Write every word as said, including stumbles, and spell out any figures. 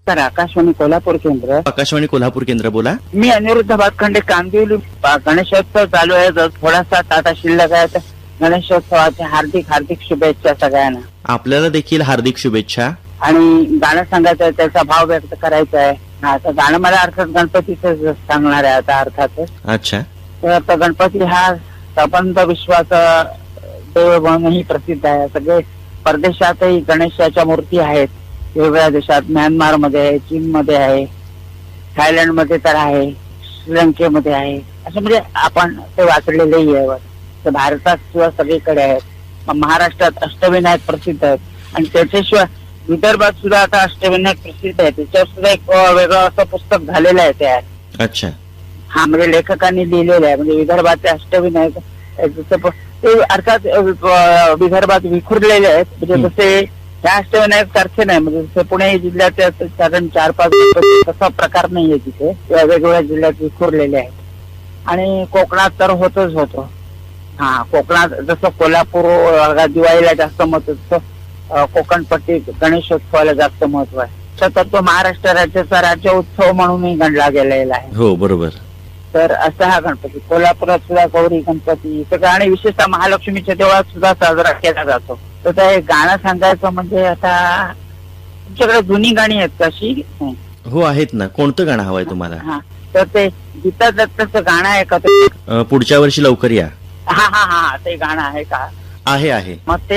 नमस्कार, आकाशवाणी कोल्हापूर केंद्र. आकाशवाणी कोल्हापूर केंद्र, बोला. मी अनिरुद्ध भातखंडे, कांदिवली. गणेशोत्सव चालू आहे, जर थोडासा आता शिल्लक आहे तर गणेशोत्सवाच्या हार्दिक हार्दिक शुभेच्छा सगळ्यांना. आपल्याला देखील हार्दिक शुभेच्छा. आणि गाणं सांगायचं आहे, त्याचा भाव व्यक्त करायचा आहे. हा, तर गाणं मला अर्थात गणपतीच सांगणार आहे आता अर्थातच. अच्छा. तर आता गणपती हा सबंध विश्वाचा देव म्हणूनही प्रसिद्ध आहे. सगळे परदेशातही गणेशाच्या मूर्ती आहेत, वेगवेगळ्या देशात. म्यानमार मध्ये आहे, चीन मध्ये आहे, थायलंड मध्ये तर आहे, श्रीलंकेमध्ये आहे. असं म्हणजे आपण ते वाचलेलेही आहे. तर भारतात सुद्धा सगळीकडे आहेत. महाराष्ट्रात अष्टविनायक प्रसिद्ध आहेत आणि त्याच्याशिवाय विदर्भात सुद्धा आता अष्टविनायक प्रसिद्ध आहे. त्याच्यावर सुद्धा एक वेगळं असं पुस्तक झालेलं आहे तयार. अच्छा. हा, म्हणजे लेखकांनी लिहिलेलं आहे. म्हणजे विदर्भाचे अष्टविनायक जसं ते अर्थात विदर्भात विखुरलेले आहेत. म्हणजे जसे त्या अष्टविनायक सारखे नाही, म्हणजे जसे पुणे जिल्ह्यात साधारण चार पाच तसा प्रकार नाहीये तिथे. वेगवेगळ्या जिल्ह्यात विखुरलेले आहेत. आणि कोकणात तर होतच होतो. हा, कोकणात जसं कोल्हापूर दिवाळीला जास्त महत्व, तसं कोकणपट्टी गणेशोत्सवाला जास्त महत्व आहे. तर तो महाराष्ट्र राज्याचा राज्य उत्सव म्हणूनही गणला गेलेला आहे. हो, बरोबर. तर असा हा गणपती कोल्हापुरात सुद्धा गौरी गणपती सगळं आणि विशेषतः महालक्ष्मीच्या देवळात सुद्धा साजरा केला जातो. तर ते गाणं सांगायचं म्हणजे आता तुमच्याकडे जुनी गाणी आहेत कशी? हो, आहेत ना. कोणतं गाणं हवंय तुम्हाला? हा, तर ते गीता दत्ताचं गाणं आहे का ते? पुढच्या वर्षी लवकर या. हा हा हा ते गाणं आहे का? आहे आहे. मग ते